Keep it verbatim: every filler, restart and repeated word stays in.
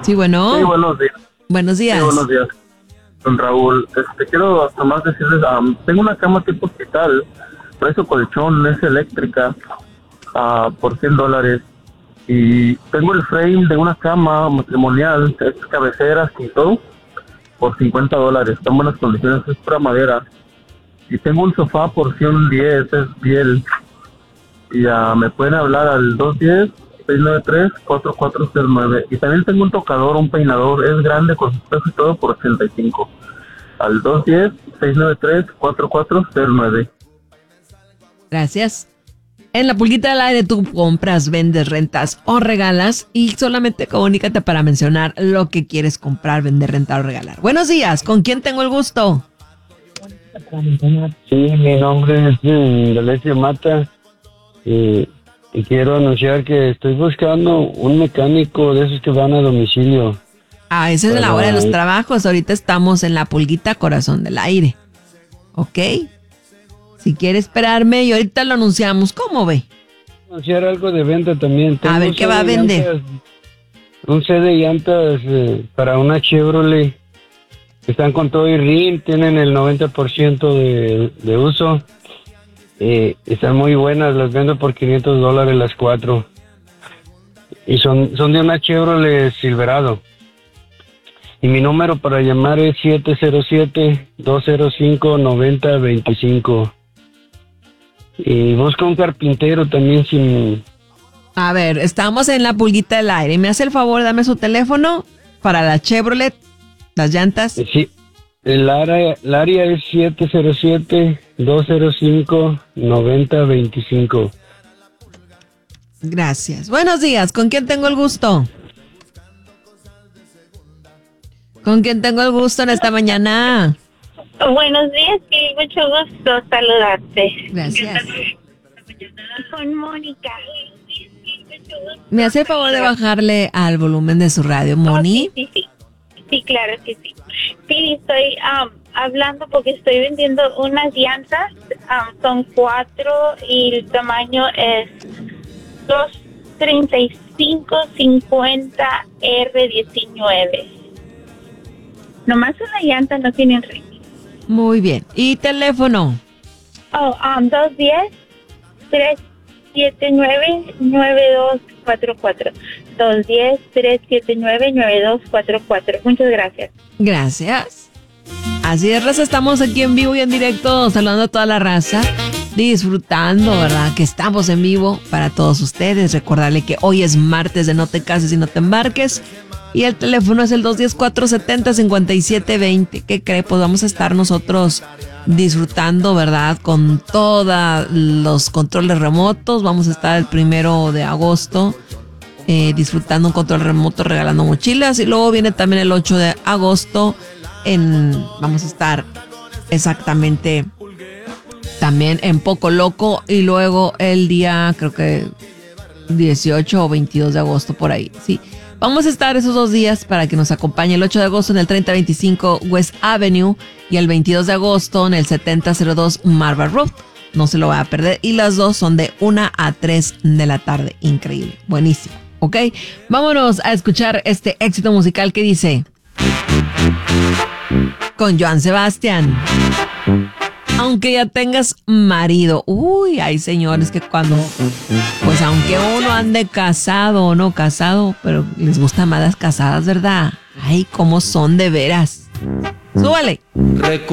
Sí, bueno. Sí, buenos días. Buenos días. Sí, buenos días, don Raúl. Este, quiero nomás decirles, um, tengo una cama tipo hospital, precio colchón, es eléctrica, uh, por cien dólares. Y tengo el frame de una cama matrimonial, es cabeceras y todo, por cincuenta dólares. Está en buenas condiciones, es pura madera. Y tengo un sofá por ciento diez, es piel. Y uh, me pueden hablar al dos uno cero, seis nueve tres, cuatro cuatro cero nueve. Y también tengo un tocador, un peinador, es grande con su peso y todo por ochenta y cinco. Al dos uno cero, seis nueve tres, cuatro cuatro cero nueve. Gracias. En la Pulguita del Aire tú compras, vendes, rentas o regalas y solamente comunícate para mencionar lo que quieres comprar, vender, rentar o regalar. Buenos días, ¿con quién tengo el gusto? Sí, mi nombre es Indalecio Mata y, y quiero anunciar que estoy buscando un mecánico de esos que van a domicilio. Ah, esa es Para... la hora de los trabajos. Ahorita estamos en la Pulguita Corazón del Aire. ¿Ok? Si quiere esperarme y ahorita lo anunciamos. ¿Cómo ve? Anunciar algo de venta también. A ver, ¿qué va a vender? Llantas, un set de llantas eh, para una Chevrolet. Están con todo y R I M, tienen el noventa por ciento de, de uso. Eh, están muy buenas, las vendo por quinientos dólares las cuatro. Y son, son de una Chevrolet Silverado. Y mi número para llamar es siete cero siete, dos cero cinco, nueve cero dos cinco. Y busco un carpintero también sin... A ver, estamos en la Pulguita del Aire. ¿Me hace el favor de darme su teléfono para la Chevrolet, las llantas? Sí, el área, el área es siete cero siete, dos cero cinco, nueve cero dos cinco. Gracias. Buenos días, ¿con quién tengo el gusto? ¿Con quién tengo el gusto en esta mañana? Buenos días, y mucho gusto saludarte. Gracias. Con Mónica. ¿Me hace el favor de bajarle al volumen de su radio, Moni? Oh, sí, sí, sí. Sí, claro que sí. Sí, estoy um, hablando porque estoy vendiendo unas llantas. Um, son cuatro y el tamaño es dos treinta y cinco cincuenta R diecinueve. Nomás una llanta, no tienen ring. Muy bien. ¿Y teléfono? Oh, um, dos uno cero, tres siete nueve, nueve dos cuatro cuatro. dos uno cero, tres siete nueve, nueve dos cuatro cuatro. Muchas gracias. Gracias. Así es, raza, estamos aquí en vivo y en directo, saludando a toda la raza, disfrutando, ¿verdad? Que estamos en vivo para todos ustedes. Recordarle que hoy es martes de No Te Cases y No Te Embarques. Y el teléfono es el dos uno cero, cuatro siete cero, cinco siete dos cero. ¿Qué cree? Pues vamos a estar nosotros disfrutando, ¿verdad? Con todos los controles remotos. Vamos a estar el primero de agosto eh, disfrutando un control remoto, regalando mochilas. Y luego viene también el ocho de agosto. En, vamos a estar exactamente también en Poco Loco. Y luego el día, creo que dieciocho o veintidós de agosto, por ahí, sí. Vamos a estar esos dos días para que nos acompañe el ocho de agosto en el treinta veinticinco West Avenue y el veintidós de agosto en el setenta cero dos Marble Road. No se lo va a perder. Y las dos son de una a tres de la tarde. Increíble. Buenísimo. ¿Ok? Vámonos a escuchar este éxito musical que dice... Con Joan Sebastián. Aunque ya tengas marido. Uy, hay señores que cuando... Pues aunque uno ande casado o no casado, pero les gustan más las casadas, ¿verdad? Ay, cómo son de veras. Súbale.